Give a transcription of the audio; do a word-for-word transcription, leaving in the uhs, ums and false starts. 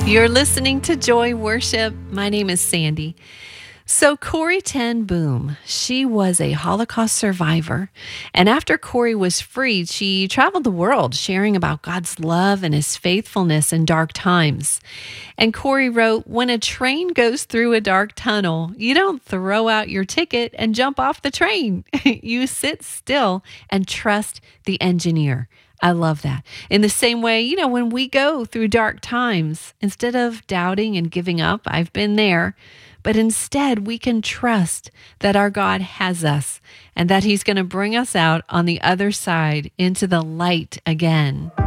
You're listening to Joy Worship. My name is Sandy. So Corrie ten Boom, she was a Holocaust survivor. And after Corrie was freed, she traveled the world sharing about God's love and his faithfulness in dark times. And Corrie wrote, "When a train goes through a dark tunnel, you don't throw out your ticket and jump off the train. You sit still and trust the engineer." I love that. In the same way, you know, when we go through dark times, instead of doubting and giving up, I've been there, but instead we can trust that our God has us and that he's going to bring us out on the other side into the light again.